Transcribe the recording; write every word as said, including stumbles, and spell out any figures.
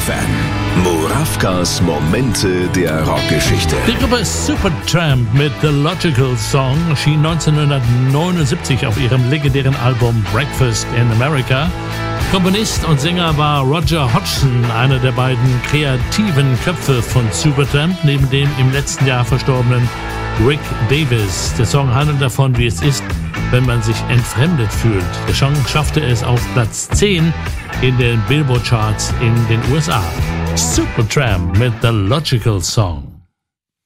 Rockfan. Murawkas Momente der Rockgeschichte. Die Gruppe Supertramp mit The Logical Song erschien neunzehnhundertneunundsiebzig auf ihrem legendären Album Breakfast in America. Komponist und Sänger war Roger Hodgson, einer der beiden kreativen Köpfe von Supertramp, neben dem im letzten Jahr verstorbenen Rick Davies. Der Song handelt davon, wie es ist, wenn man sich entfremdet fühlt. Der Song schaffte es auf Platz zehn in den Billboard-Charts in den U S A. Supertramp mit The Logical Song.